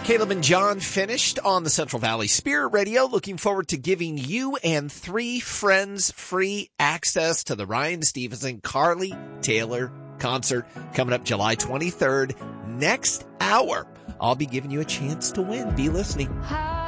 Caleb and John finished on the Central Valley Spirit Radio. Looking forward to giving you and 3 friends free access to the Ryan Stevenson Carly Taylor concert coming up July 23rd. Next hour, I'll be giving you a chance to win. Be listening.